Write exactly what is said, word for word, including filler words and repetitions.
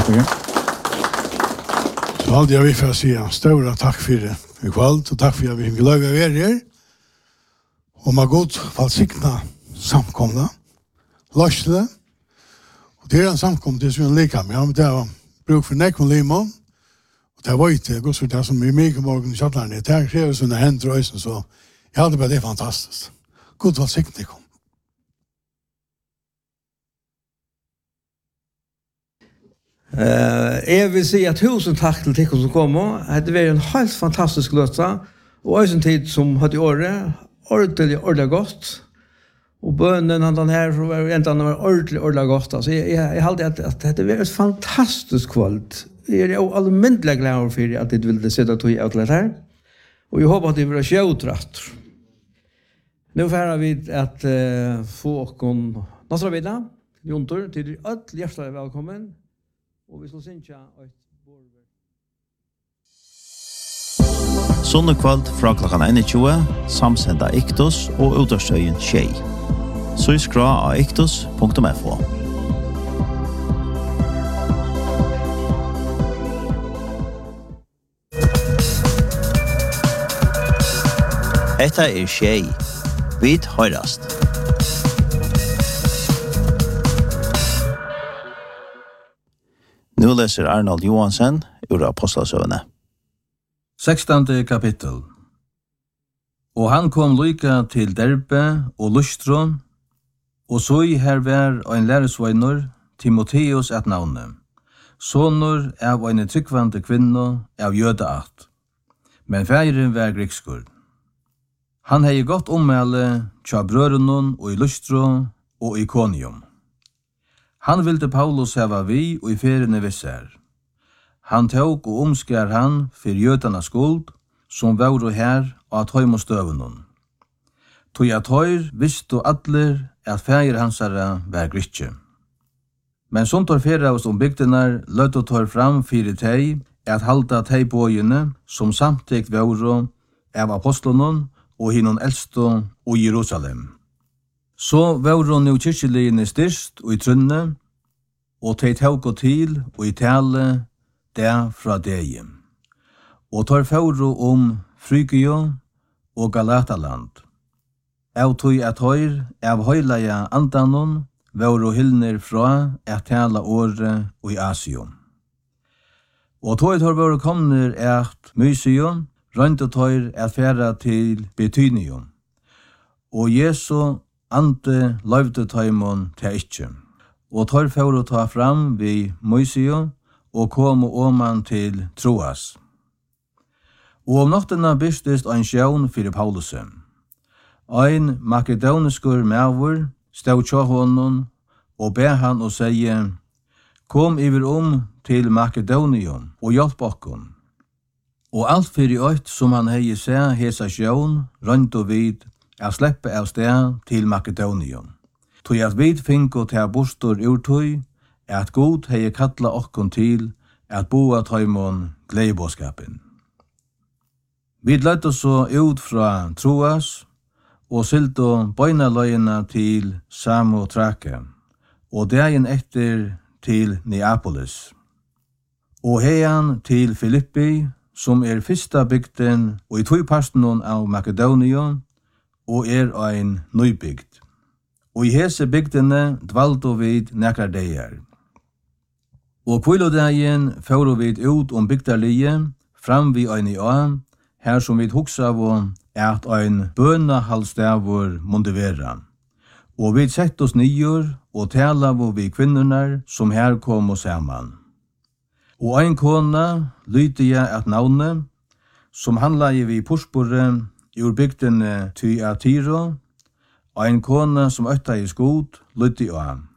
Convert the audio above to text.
Okay. Så alltid jag vill för att säga stora tack för det i kväll och tack för att vi fick lov att vara här. Och man gott välsigna samkomna. Lösle. Och det är en samkomna till som en lika med. Men det var bruk för nekon limon. Och det var inte gott för det som i mycket morgon i Kjallarne. Det här sker sådana händer så jag hade bara det fantastiskt. God välsigna kom. Uh, jeg vil si at tusen takk til dere som kommer. Det var en helt fantastisk løsa. Og en tid som hadde i året, ordentlig, ordentlig godt. Og bønnen han den her, var enda var ordentlig, ordentlig godt. Altså, jeg, jeg, jeg halte at, at det var et fantastisk kveld. Jeg er jo almindelig glad for at jeg ville sitte og tog ut litt her. Og jeg håper at det blir kjøttratt. Nå får vi at uh, få åkken Nasravida, Jontor, til alle hjertelig velkommen. Og vi skal synge et borver. Sunnekveld fra klokken einogtjúgu, samsenda Iktos og Utarstøyen Tjei. Så skra av iktos punktum f o. Etta er Tjei. Vit høyrast. Nu läser Arnold Johansen ur Apostlasövene. sextonde kapittel. Og han kom lyka til Derbe og Lystro, og så i her var ein læresveinur, Timotheus et navne, sonur av ein tryggvande kvinno av jødeart, men færen var grikskur. Han hei godt ommæle tja brørunnen og i Lystro og i Ikonium. Han ville Paulus hava vi og i ferene visser. Han tog og omskar han for jødarnas skuld, som var her og at høym og støvunnen. Tog at høyr visste atler at feir hansara var gritje. Men som tar fyrra oss om bygdenar, løtt og tar fram fire teg, at halda teg bøyene, som samtidig var av apostlonen og hinnon eldstå og Jerusalem. Så var hun jo kyrkjeligene styrst og i trunne, og teg teg og til og i tale der fra deg. Og tar fjord om Frygio og Galataland. Av tog at høyr av høyleia andanon var hun hyllner fra at tale året og i Asium. Og tog tar var komner et Mysium, rønt og tog at færa til Betynium. Og Jesu ante løyvde taimon til ikkje. Og tar for å ta fram vi Moisio og kom oman til Troas. Og om nattena bystist ein sjøvn fyrir Paulusen. Ein makedoniskur mævur stod tja honom og be han og sige, kom iver om til Makedonium og hjelp okkon. Og alt fyrir øyt som han hei se hesa sjøvn, rønt og vid, er sleppe av sted til Makedonium. Tog at vid finko til bostor urtøy, at god hei kalla okkon til at boa tøymon gleibåskapen. Vi lett oss så ut fra Troas, og silto bøynaløyena til Samotrake, og dagen etter til Neapolis. Og heian til Filippi, som er fyrsta bygden, og i tog parstenon av Makedonium, og er ein nøybygd. Og i hese bygdene dvaldo vid nekrar deir. Og kvilodegin føro vid ut om bygdarlige, fram vi ein i an, her som vi hugsa av at ein bøna halvstavur munde vera. Og vi sett oss nyer og tala av vi kvinnorna som her kom oss saman. Og ein kona lydde jeg at navne, som handla i vi porspore ur bygdene Thyatiro, og ein kona som øtta i skod lydde jeg.